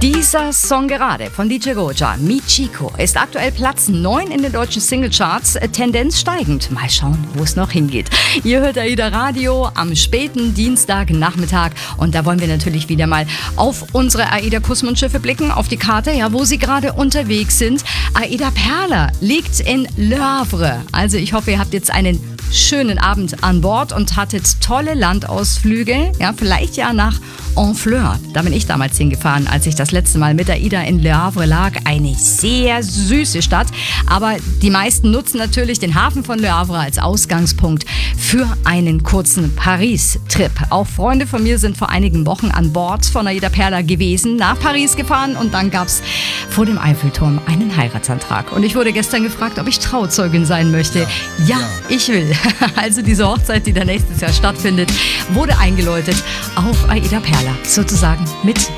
Dieser Song gerade von DJ Roja, Michiko, ist aktuell Platz 9 in den deutschen Singlecharts, Tendenz steigend. Mal schauen, wo es noch hingeht. Ihr hört AIDA Radio am späten Dienstagnachmittag und da wollen wir natürlich wieder mal auf unsere AIDA Kussmundschiffe blicken, auf die Karte, ja, wo sie gerade unterwegs sind. AIDA Perla liegt in Le Havre. Also ich hoffe, ihr habt jetzt einen schönen Abend an Bord und hattet tolle Landausflüge, ja, vielleicht ja nach Honfleur. Da bin ich damals hingefahren, als ich das letzte Mal mit AIDA in Le Havre lag. Eine sehr süße Stadt, aber die meisten nutzen natürlich den Hafen von Le Havre als Ausgangspunkt für einen kurzen Paris-Trip. Auch Freunde von mir sind vor einigen Wochen an Bord von AIDA Perla gewesen, nach Paris gefahren und dann gab es vor dem Eiffelturm einen Heiratsantrag. Und ich wurde gestern gefragt, ob ich Trauzeugin sein möchte. Ja, ich will. Also diese Hochzeit, die da nächstes Jahr stattfindet, wurde eingeläutet auf AIDA Perla, sozusagen mit